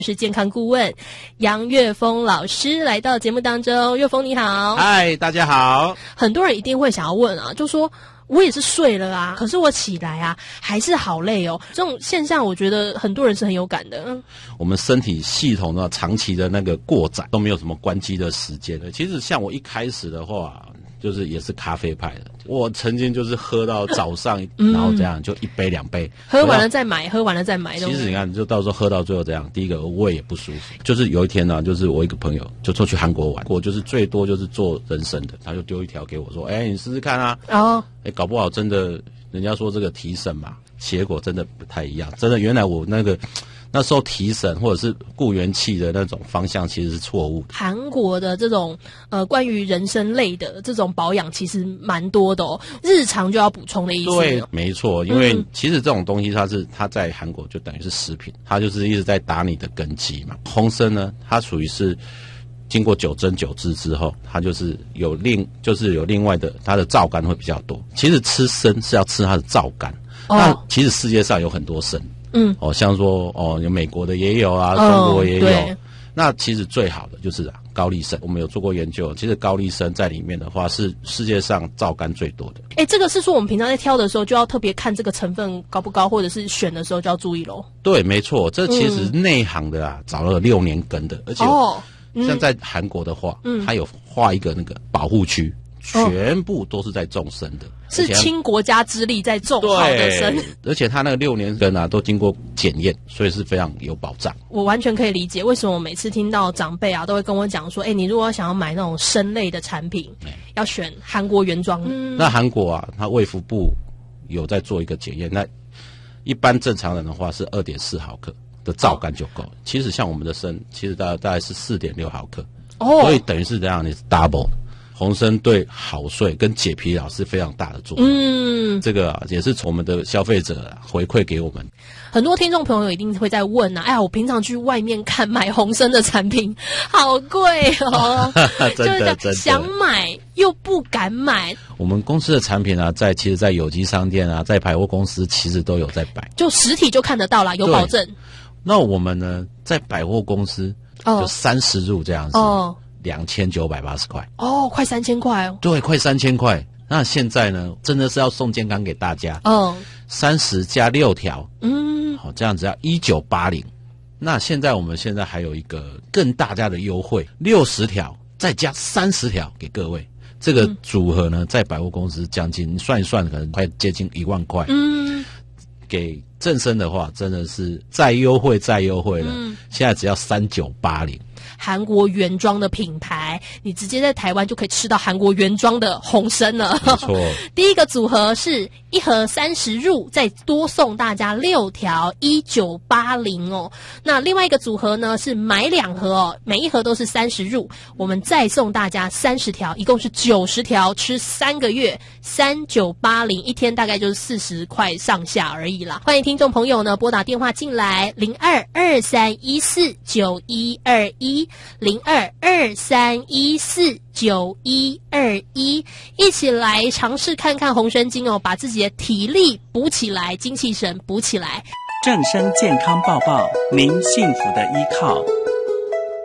是健康顾问杨岳峰老师来到节目当中。岳峰你好。 嗨，大家好。 很多人一定会想要问啊，就说我也是睡了啊，可是我起来啊还是好累哦。这种现象我觉得很多人是很有感的。 我们身体系统呢长期的那个过载都没有什么关机的时间的。其实像我一开始的话就是也是咖啡派的，我曾经就是喝到早上然后这样就一杯两杯， 喝完了再买，喝完了再买。 其实你看就到时候喝到最后这样，第一个胃也不舒服。就是有一天呢，就是我一个朋友就出去韩国玩，我就是最多就是做人参的，他就丢一条给我说你试试看啊。搞不好真的人家说这个提神嘛，结果真的不太一样。真的原来我那时候提神或者是固元气的那种方向其实是错误的。韩国的这种关于人参类的这种保养其实蛮多的哦，日常就要补充的意思。 对，没错，因为其实这种东西它在韩国就等于是食品，它就是一直在打你的根基嘛。红参呢，它属于是经过9蒸9制之后，它就是有另外的它的皂苷会比较多。其实吃参是要吃它的皂苷，那其实世界上有很多参。像说有美国的也有啊，中国也有。那其实最好的就是高丽参，我们有做过研究，其实高丽参在里面的话是世界上皂苷最多的。 这个是说我们平常在挑的时候就要特别看这个成分高不高，或者是选的时候就要注意咯。 对，没错，这其实内行的找了6年耕的，而且像在韩国的话，它有画一个那个保护区，全部都是在种参的。 是倾国家之力在种好的参， 而且他那个6年根都经过检验，所以是非常有保障。 我完全可以理解为什么我每次听到长辈都会跟我讲说，你如果想要买那种参类的产品，要选韩国原装。 那韩国它卫福部有在做一个检验，那一般正常人的话是2.4毫克的皂苷就够。其实像我们的参，其实大概是4.6毫克，所以等于是这样，你是 double。红参对好睡跟解疲劳是非常大的作用。这个也是从我们的消费者回馈给我们。 很多听众朋友一定会在问我平常去外面看买红参的产品好贵哦， 真的想买又不敢买。 我们公司的产品其实在有机商店在百货公司其实都有在摆， 就实体就看得到啦，有保证。 那我们呢，在百货公司就30入这样子。2980块快3000块哦。 对，快3000块。那现在呢，真的是要送健康给大家30加6条，这样子要1980。那我们现在还有一个更大家的优惠，60条再加30条给各位。这个组合呢，在百货公司将近算一算，可能快接近1万块。给正生的话，真的是再优惠了。现在只要3980。 韩国原装的品牌，你直接在台湾就可以吃到韩国原装的红参了。 没错。 第一个组合是1盒30入，再多送大家6条1980哦。那另外一个组合呢是买2盒每一盒都是30入，我们再送大家30条，一共是90条，吃3个月，3980，一天大概就是40块上下而已啦。欢迎听众朋友呢拨打电话进来0223149121，0223149121，一起来尝试看看红参精把自己的体力补起来，精气神补起来。 正声健康报报，您幸福的依靠。